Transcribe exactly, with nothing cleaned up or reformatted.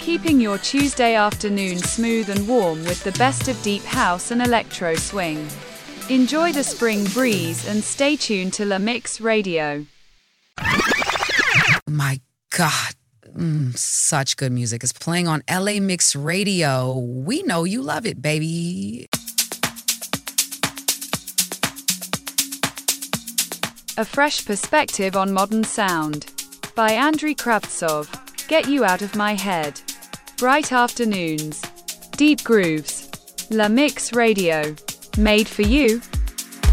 keeping your Tuesday afternoon smooth and warm with the best of deep house and electro swing. Enjoy the spring breeze and stay tuned to La Mix Radio. My God, mm, such good music is playing on L A Mix Radio. We know you love it, baby. A fresh perspective on modern sound. By Andrei Kravtsov. Get you out of my head. Bright afternoons. Deep grooves. La Mix Radio. Made for you.